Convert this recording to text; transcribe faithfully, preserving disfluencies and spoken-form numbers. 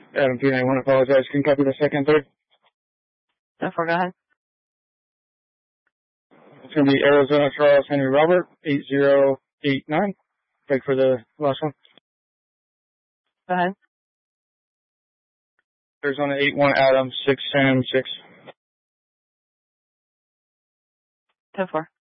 Adam three nine one, apologize. Can you copy the second, third? ten four, go ahead. It's going to be Arizona Charles Henry Robert, eight zero eight nine. Wait for the last one. Go ahead. Arizona eight one Adam, six Sam six. ten four.